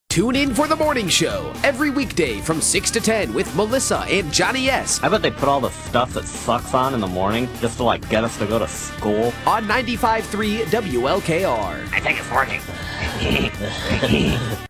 Tune in for The Morning Show every weekday from 6 to 10 with Melissa and Johnny S. I bet they put all the stuff that sucks on in the morning just to, get us to go to school. On 95.3 WLKR. I think it's working.